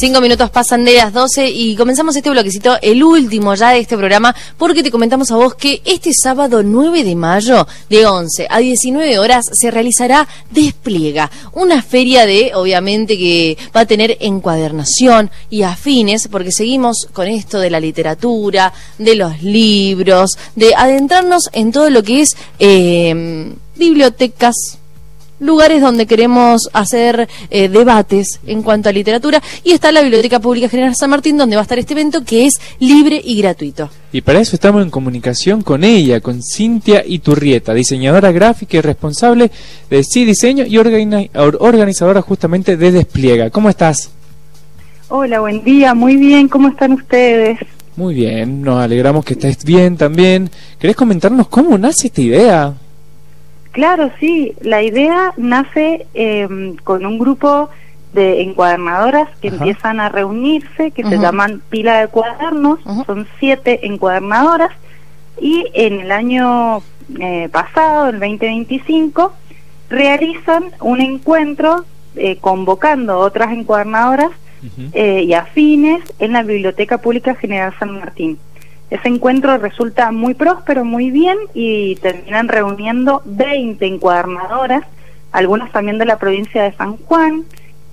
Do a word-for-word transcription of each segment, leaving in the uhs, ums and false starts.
Cinco minutos pasan de las doce y comenzamos este bloquecito, el último ya de este programa, porque te comentamos a vos que este sábado nueve de mayo, de once a diecinueve horas, se realizará Despliega, una feria de, obviamente, que va a tener encuadernación y afines, porque seguimos con esto de la literatura, de los libros, de adentrarnos en todo lo que es eh, bibliotecas, lugares donde queremos hacer eh, debates en cuanto a literatura, y está la Biblioteca Pública General San Martín, donde va a estar este evento que es libre y gratuito. Y para eso estamos en comunicación con ella, con Cintia Iturrieta, diseñadora gráfica y responsable de Sí Diseño y organi- organizadora justamente de Despliega. ¿Cómo estás? Hola, buen día, muy bien, ¿cómo están ustedes? Muy bien, nos alegramos que estés bien también. ¿Querés comentarnos cómo nace esta idea? Claro, sí, la idea nace eh, con un grupo de encuadernadoras que Ajá. empiezan a reunirse, que uh-huh. se llaman Pila de Cuadernos, uh-huh. son siete encuadernadoras, y en el año eh, pasado, el veinte veinticinco, realizan un encuentro eh, convocando a otras encuadernadoras uh-huh. eh, y afines en la Biblioteca Pública General San Martín. Ese encuentro resulta muy próspero, muy bien, y terminan reuniendo veinte encuadernadoras, algunas también de la provincia de San Juan,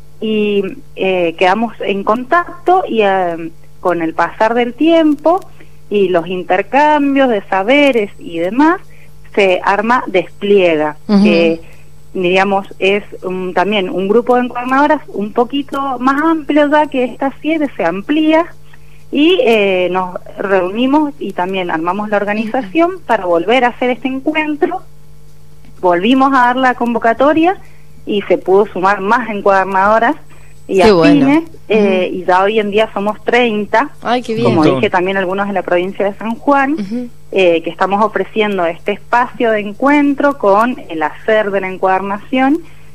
y eh, quedamos en contacto y eh, con el pasar del tiempo y los intercambios de saberes y demás, se arma Despliega, uh-huh. que diríamos es un, también un grupo de encuadernadoras un poquito más amplio ya que esta siete, se amplía, y eh, nos reunimos y también armamos la organización para volver a hacer este encuentro. Volvimos a dar la convocatoria y se pudo sumar más encuadernadoras y qué afines, bueno. eh, uh-huh. y ya hoy en día somos treinta. Ay, qué bien. Como dije, también algunos de la provincia de San Juan, uh-huh. eh, que estamos ofreciendo este espacio de encuentro con el hacer de la encuadernación,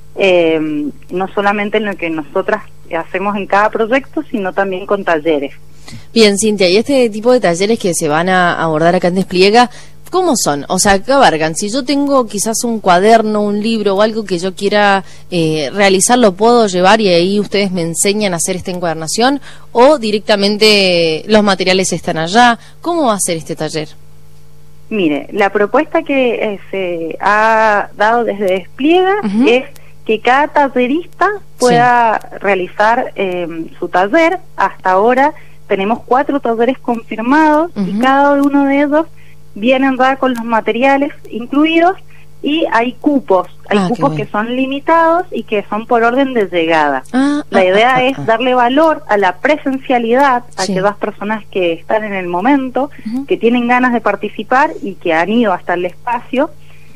eh, no solamente en lo que nosotras hacemos en cada proyecto, sino también con talleres. Bien, Cintia, y este tipo de talleres que se van a abordar acá en Despliega, ¿cómo son? O sea, ¿qué abarcan? Si yo tengo quizás un cuaderno, un libro o algo que yo quiera eh, realizar, ¿lo puedo llevar y ahí ustedes me enseñan a hacer esta encuadernación? ¿O directamente los materiales están allá? ¿Cómo va a ser este taller? Mire, la propuesta que eh, se ha dado desde Despliega uh-huh. es que cada tallerista pueda sí. realizar eh, su taller. Hasta ahora tenemos cuatro talleres confirmados uh-huh. y cada uno de ellos vienen ya con los materiales incluidos, y hay cupos, hay ah, cupos que son limitados y que son por orden de llegada. Ah, la ah, idea ah, es ah. darle valor a la presencialidad, a sí. aquellas personas que están en el momento, uh-huh. que tienen ganas de participar y que han ido hasta el espacio.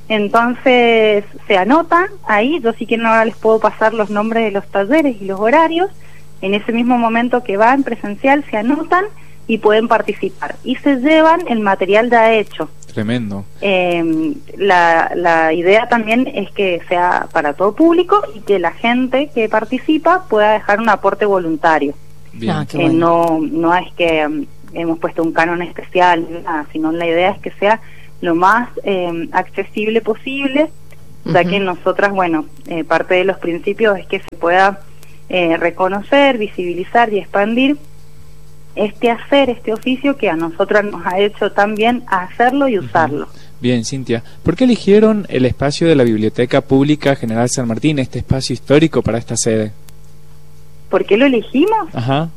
Entonces se anotan ahí. Yo, si quieren, ahora les puedo pasar los nombres de los talleres y los horarios. En ese mismo momento que van presencial se anotan y pueden participar, y se llevan el material ya hecho. Tremendo. Eh, la, la idea también es que sea para todo público y que la gente que participa pueda dejar un aporte voluntario. Bien. Ah, qué eh, bueno. no, no es que um, hemos puesto un canon especial, nada, sino la idea es que sea lo más eh, accesible posible, ya uh-huh. que nosotras, bueno, eh, parte de los principios es que se pueda eh, reconocer, visibilizar y expandir este hacer, este oficio que a nosotras nos ha hecho tan bien hacerlo y usarlo. Uh-huh. Bien, Cintia, ¿por qué eligieron el espacio de la Biblioteca Pública General San Martín, este espacio histórico para esta sede? ¿Por qué lo elegimos? Ajá.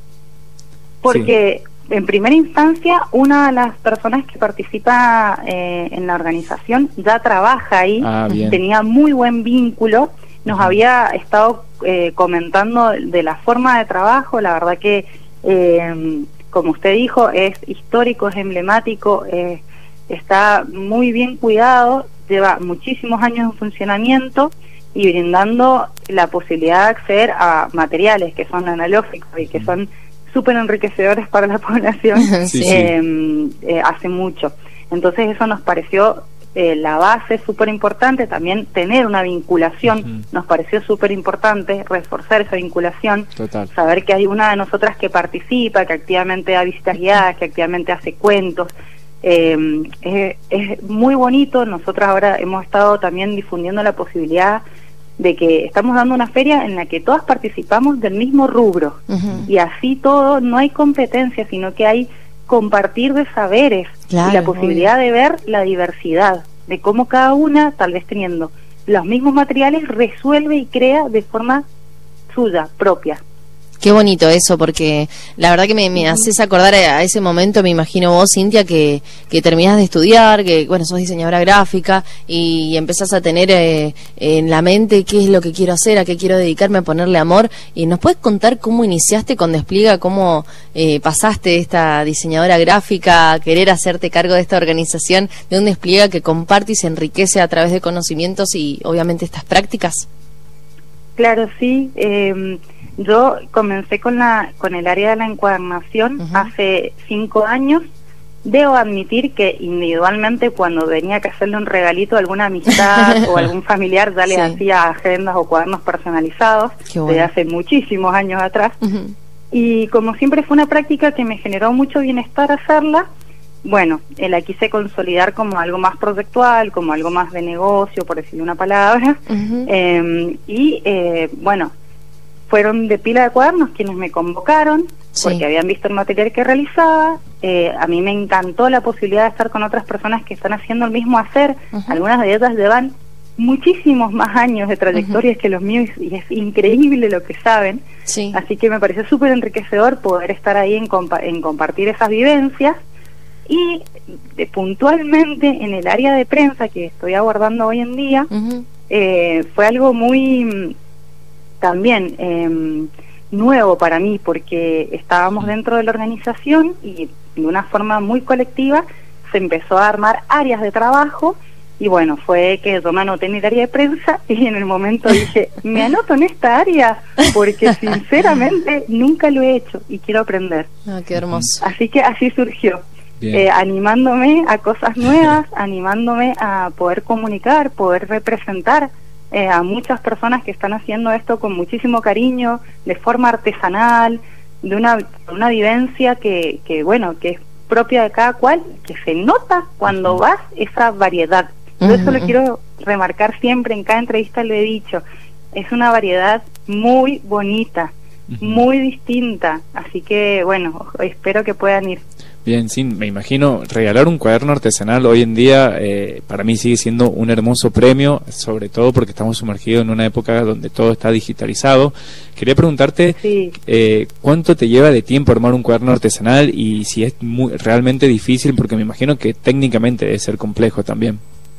Porque sí. en primera instancia, una de las personas que participa eh, en la organización ya trabaja ahí, ah, tenía muy buen vínculo, nos uh-huh. había estado eh, comentando de la forma de trabajo. La verdad que, eh, como usted dijo, es histórico, es emblemático, eh, está muy bien cuidado, lleva muchísimos años en funcionamiento y brindando la posibilidad de acceder a materiales que son analógicos y que son súper enriquecedores para la población. sí, eh, sí. Eh, hace mucho. Entonces eso nos pareció eh, la base súper importante. También tener una vinculación uh-huh. nos pareció súper importante, reforzar esa vinculación. Total. Saber que hay una de nosotras que participa, que activamente da visitas guiadas, que activamente hace cuentos. Eh, es, es muy bonito. Nosotras ahora hemos estado también difundiendo la posibilidad de que estamos dando una feria en la que todas participamos del mismo rubro, uh-huh. y así todo, no hay competencia, sino que hay compartir de saberes, claro, y la posibilidad obvio. de ver la diversidad, de cómo cada una, tal vez teniendo los mismos materiales, resuelve y crea de forma suya, propia. Qué bonito eso, porque la verdad que me, me haces acordar a, a ese momento, me imagino vos, Cintia, que, que terminás de estudiar, que bueno, sos diseñadora gráfica y empezás a tener eh, en la mente qué es lo que quiero hacer, a qué quiero dedicarme, a ponerle amor. ¿Y nos puedes contar cómo iniciaste con Despliega, cómo eh, pasaste de esta diseñadora gráfica a querer hacerte cargo de esta organización, de un Despliega que comparte y se enriquece a través de conocimientos y obviamente estas prácticas? Claro, sí. Eh... Yo comencé con la con el área de la encuadernación uh-huh. hace cinco años. Debo admitir que individualmente, cuando tenía que hacerle un regalito a alguna amistad o algún familiar, ya le sí. hacía agendas o cuadernos personalizados, bueno. desde hace muchísimos años atrás. Uh-huh. Y como siempre fue una práctica que me generó mucho bienestar hacerla, bueno, eh, la quise consolidar como algo más proyectual, como algo más de negocio, por decirle una palabra. Uh-huh. eh, y eh, bueno, fueron de Pila de Cuadernos quienes me convocaron, sí. porque habían visto el material que realizaba. Eh, a mí me encantó la posibilidad de estar con otras personas que están haciendo el mismo hacer. Uh-huh. Algunas de ellas llevan muchísimos más años de trayectorias uh-huh. que los míos, y es increíble lo que saben. Sí. Así que me pareció súper enriquecedor poder estar ahí en, compa- en compartir esas vivencias. Y de, puntualmente en el área de prensa que estoy abordando hoy en día, uh-huh. eh, fue algo muy... también eh, nuevo para mí, porque estábamos dentro de la organización y de una forma muy colectiva se empezó a armar áreas de trabajo, y bueno, fue que yo me anoté en el área de prensa y en el momento dije, me anoto en esta área porque sinceramente nunca lo he hecho y quiero aprender. Ah, qué hermoso. Así que así surgió, eh, animándome a cosas nuevas, animándome a poder comunicar, poder representar Eh, a muchas personas que están haciendo esto con muchísimo cariño, de forma artesanal, de una, una vivencia que, que, bueno, que es propia de cada cual, que se nota cuando vas esa variedad. Yo uh-huh. eso lo quiero remarcar siempre, en cada entrevista lo he dicho, es una variedad muy bonita, uh-huh. muy distinta, así que, bueno, espero que puedan ir. Bien, sí, me imagino, regalar un cuaderno artesanal hoy en día eh, para mí sigue siendo un hermoso premio, sobre todo porque estamos sumergidos en una época donde todo está digitalizado. Quería preguntarte sí. eh, ¿cuánto te lleva de tiempo armar un cuaderno artesanal y si es muy, realmente difícil? Porque me imagino que técnicamente debe ser complejo también.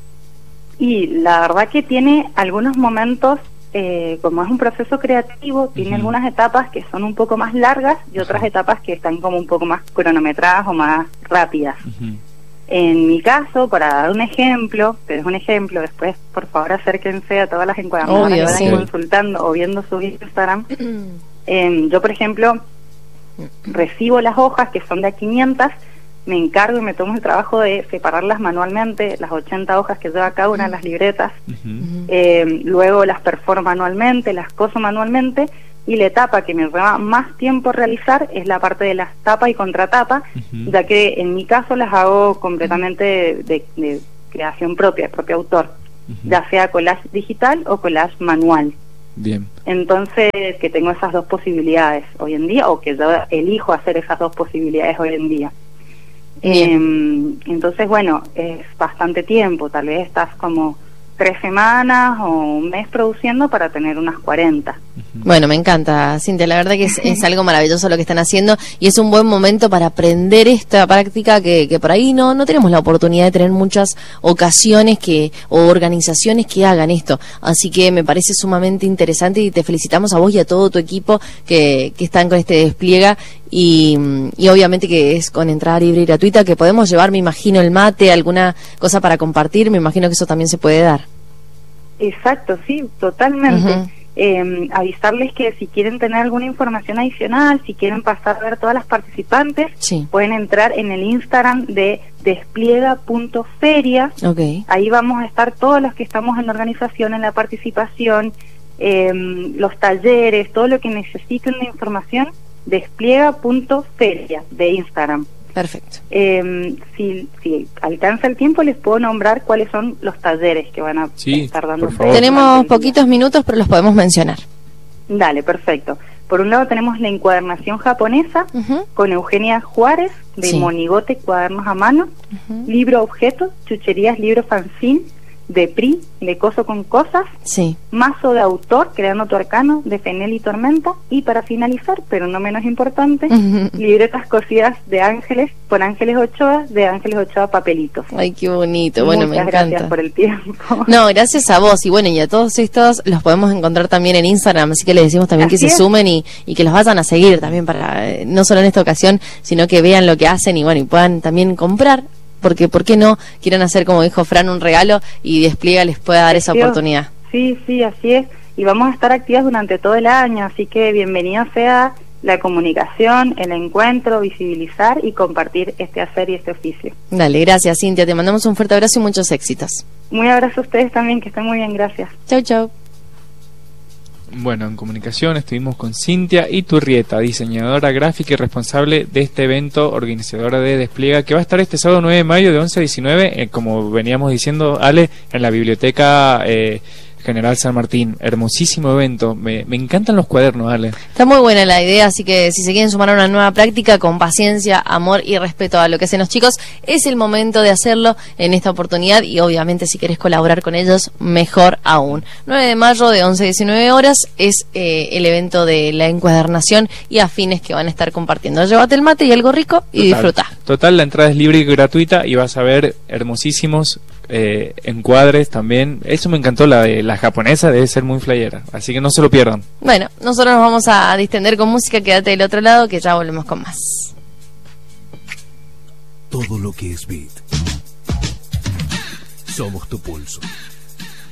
Y la verdad que tiene algunos momentos, eh, como es un proceso creativo, tiene uh-huh. algunas etapas que son un poco más largas y otras uh-huh. etapas que están como un poco más cronometradas o más rápidas. Uh-huh. En mi caso, para dar un ejemplo, pero es un ejemplo, después por favor acérquense a todas las encuadernadoras que van sí. consultando o viendo su Instagram. eh, yo, por ejemplo, recibo las hojas que son de a quinientas, me encargo y me tomo el trabajo de separarlas manualmente, las ochenta hojas que lleva cada una de las libretas, uh-huh. eh, luego las perforo manualmente, las coso manualmente, y la etapa que me lleva más tiempo realizar es la parte de las tapas y contratapa, uh-huh. ya que en mi caso las hago completamente de, de, de creación propia, propio autor, uh-huh. ya sea collage digital o collage manual. Bien. Entonces, que tengo esas dos posibilidades hoy en día, o que yo elijo hacer esas dos posibilidades hoy en día. Eh, entonces, bueno, es bastante tiempo, tal vez estás como tres semanas o un mes produciendo para tener unas cuarenta. Bueno, me encanta, Cintia, la verdad que es, es algo maravilloso lo que están haciendo y es un buen momento para aprender esta práctica que, que por ahí no, no tenemos la oportunidad de tener muchas ocasiones que o organizaciones que hagan esto, así que me parece sumamente interesante y te felicitamos a vos y a todo tu equipo que, que están con este despliegue y, y obviamente que es con entrada libre y gratuita, que podemos llevar, me imagino, el mate, alguna cosa para compartir, me imagino que eso también se puede dar. Exacto, sí, totalmente. Uh-huh. Eh, avisarles que si quieren tener alguna información adicional, si quieren pasar a ver todas las participantes, sí. pueden entrar en el Instagram de despliega punto feria. Okay. Ahí vamos a estar todos los que estamos en la organización, en la participación, eh, los talleres, todo lo que necesiten de información, despliega punto feria de Instagram. Perfecto. Eh, si, si alcanza el tiempo, les puedo nombrar cuáles son los talleres que van a sí, estar dando. por favor. Tenemos poquitos minutos, pero los podemos mencionar. Dale, perfecto. Por un lado tenemos la encuadernación japonesa, uh-huh, con Eugenia Juárez, de sí. Monigote, cuadernos a mano, uh-huh, libro objetos, chucherías, libro fanzine, de P R I, de Coso con Cosas, sí. mazo de autor, creando tu arcano, de Fenel y Tormenta, y para finalizar, pero no menos importante, uh-huh, libretas cosidas de Ángeles, por Ángeles Ochoa, de Ángeles Ochoa Papelitos. Ay, qué bonito, bueno, Muchas me encanta. Gracias por el tiempo. No, gracias a vos, y bueno, y a todos estos los podemos encontrar también en Instagram, así que les decimos también así que es. se sumen y, y que los vayan a seguir también para, eh, no solo en esta ocasión, sino que vean lo que hacen y bueno, y puedan también comprar, porque ¿por qué no quieran hacer, como dijo Fran, un regalo y Despliega les pueda dar esa oportunidad? Sí, sí, así es, y vamos a estar activas durante todo el año, así que bienvenida sea la comunicación, el encuentro, visibilizar y compartir este hacer y este oficio. Dale, gracias Cintia, te mandamos un fuerte abrazo y muchos éxitos. Muy abrazo a ustedes también, que estén muy bien, gracias. Chau, chau. Bueno, en comunicación estuvimos con Cintia Iturrieta, diseñadora gráfica y responsable de este evento, organizadora de Despliega, que va a estar este sábado nueve de mayo de once a diecinueve, eh, como veníamos diciendo, Ale, en la biblioteca eh, General San Martín. Hermosísimo evento, me, me encantan los cuadernos, Ale. Está muy buena la idea, así que si se quieren sumar a una nueva práctica, con paciencia, amor y respeto a lo que hacen los chicos, es el momento de hacerlo en esta oportunidad, y obviamente si querés colaborar con ellos, mejor aún. nueve de mayo de once a diecinueve horas es eh, el evento de la encuadernación y afines que van a estar compartiendo. Llévate el mate y algo rico y Total, disfruta. Total, la entrada es libre y gratuita y vas a ver hermosísimos eh, encuadres también. Eso me encantó, la de la japonesa debe ser muy flyera, así que no se lo pierdan. Bueno, nosotros nos vamos a distender con música, quédate del otro lado que ya volvemos con más. Todo lo que es beat. Somos tu pulso.